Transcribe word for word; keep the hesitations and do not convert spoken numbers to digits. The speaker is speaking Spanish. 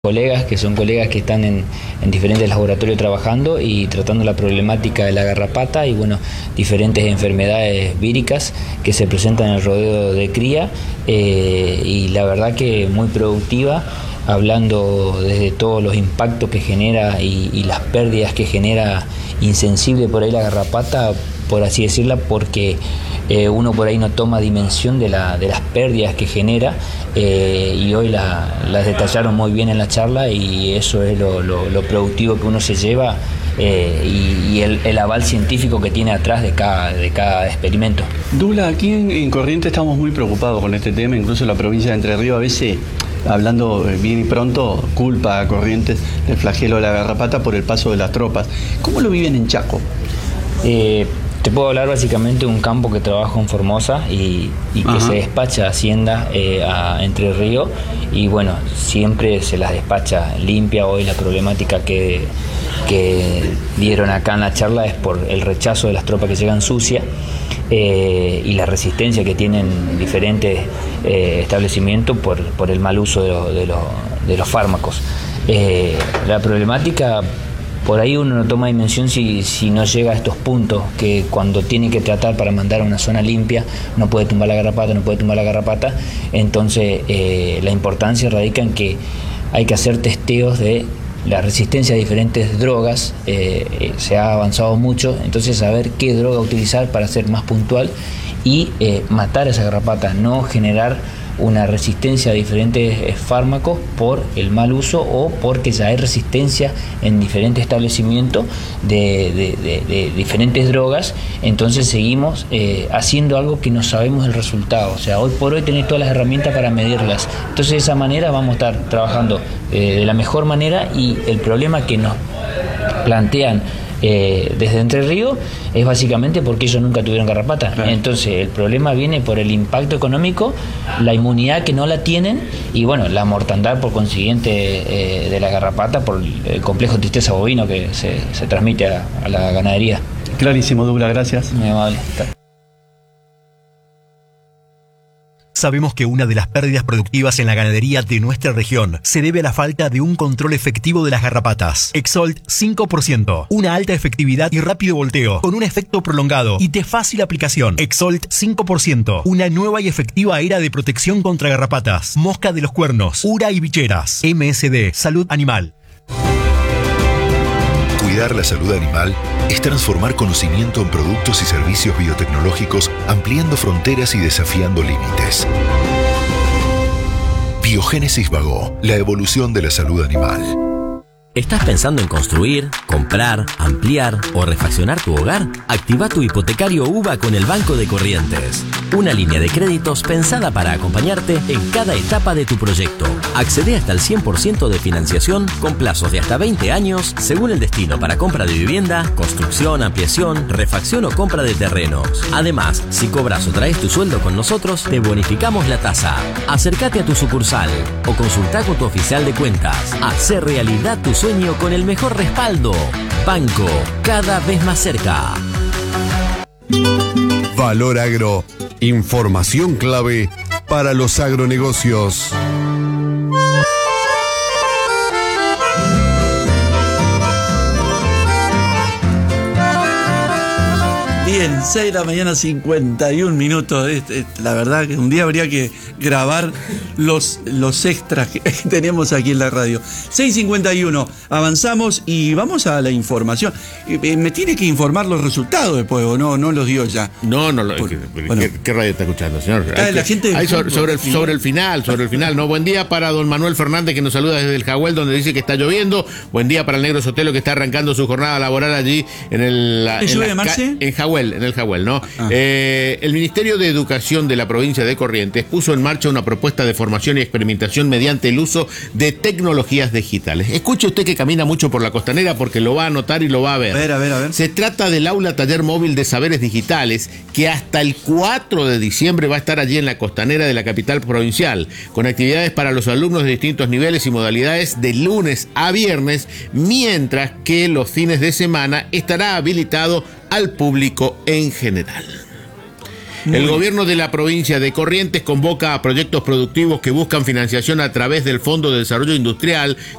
colegas, que son colegas que están en, en diferentes laboratorios trabajando y tratando la problemática de la garrapata y bueno, diferentes enfermedades víricas que se presentan en el rodeo de cría, eh, y la verdad que muy productiva, hablando desde todos los impactos que genera y, y las pérdidas que genera insensible por ahí la garrapata, por así decirla, porque eh, uno por ahí no toma dimensión de, la, de las pérdidas que genera, eh, y hoy la, las detallaron muy bien en la charla y eso es lo, lo, lo productivo que uno se lleva, eh, y, y el, el aval científico que tiene atrás de cada, de cada experimento. Douglas, aquí en, en Corrientes estamos muy preocupados con este tema, incluso la provincia de Entre Ríos a veces, hablando bien y pronto, culpa a Corrientes del flagelo de la garrapata por el paso de las tropas. ¿Cómo lo viven en Chaco? Eh, Te puedo hablar básicamente de un campo que trabajo en Formosa y, y que Ajá. se despacha a Hacienda eh, a Entre Ríos, y bueno, siempre se las despacha limpia. Hoy la problemática que, que dieron acá en la charla es por el rechazo de las tropas que llegan sucias, eh, y la resistencia que tienen diferentes eh, establecimientos por, por el mal uso de, lo, de, lo, de los fármacos. Eh, la problemática... Por ahí uno no toma dimensión si, si no llega a estos puntos, que cuando tiene que tratar para mandar a una zona limpia, no puede tumbar la garrapata, no puede tumbar la garrapata. Entonces eh, la importancia radica en que hay que hacer testeos de la resistencia a diferentes drogas, eh, se ha avanzado mucho, entonces saber qué droga utilizar para ser más puntual y eh, matar a esa garrapata, no generar una resistencia a diferentes fármacos por el mal uso o porque ya hay resistencia en diferentes establecimientos de, de, de, de diferentes drogas. Entonces seguimos eh, haciendo algo que no sabemos el resultado, o sea, hoy por hoy tener todas las herramientas para medirlas. Entonces de esa manera vamos a estar trabajando eh, de la mejor manera, y el problema que nos plantean Eh, desde Entre Ríos es básicamente porque ellos nunca tuvieron garrapata. Claro. Entonces el problema viene por el impacto económico, la inmunidad que no la tienen y bueno, la mortandad por consiguiente eh, de la garrapata por el complejo de tristeza bovino que se, se transmite a, a la ganadería. Clarísimo, Douglas, gracias. Muy amable. Sabemos que una de las pérdidas productivas en la ganadería de nuestra región se debe a la falta de un control efectivo de las garrapatas. Exolt cinco por ciento, una alta efectividad y rápido volteo, con un efecto prolongado y de fácil aplicación. Exolt cinco por ciento, una nueva y efectiva era de protección contra garrapatas, mosca de los cuernos, ura y bicheras. M S D, Salud Animal. Cuidar la salud animal es transformar conocimiento en productos y servicios biotecnológicos, ampliando fronteras y desafiando límites. Biogénesis Bagó, la evolución de la salud animal. ¿Estás pensando en construir, comprar, ampliar o refaccionar tu hogar? Activa tu hipotecario UVA con el Banco de Corrientes. Una línea de créditos pensada para acompañarte en cada etapa de tu proyecto. Accede hasta el cien por ciento de financiación con plazos de hasta veinte años según el destino para compra de vivienda, construcción, ampliación, refacción o compra de terrenos. Además, si cobras o traes tu sueldo con nosotros, te bonificamos la tasa. Acércate a tu sucursal o consulta con tu oficial de cuentas. Hacé realidad tu sueño con el mejor respaldo. Banco, cada vez más cerca. Valor Agro, información clave para los agronegocios. Bien, seis de la mañana, cincuenta y un minutos. La verdad que un día habría que grabar los, los extras que tenemos aquí en la radio. seis cincuenta y uno, avanzamos y vamos a la información. Me tiene que informar los resultados después, ¿o no? No los dio ya. No, no, Por, ¿qué, bueno, ¿qué, ¿qué radio está escuchando, señor? Ah, la que, gente hay sobre, sobre, el, sobre el final, sobre el final. No, buen día para don Manuel Fernández, que nos saluda desde el Jahuel, donde dice que está lloviendo. Buen día para el Negro Sotelo, que está arrancando su jornada laboral allí en el... ¿En, en, la, Marce? en Jahuel, en el Jahuel, ¿no? Ah. Eh, el Ministerio de Educación de la provincia de Corrientes puso en marcha una propuesta de formación y experimentación mediante el uso de tecnologías digitales. Escuche usted que camina mucho por la costanera porque lo va a notar y lo va a ver. A ver, a ver, a ver. Se trata del aula taller móvil de saberes digitales que hasta el cuatro de diciembre va a estar allí en la costanera de la capital provincial, con actividades para los alumnos de distintos niveles y modalidades de lunes a viernes, mientras que los fines de semana estará habilitado al público en general. Muy el gobierno de la provincia de Corrientes convoca a proyectos productivos que buscan financiación a través del Fondo de Desarrollo Industrial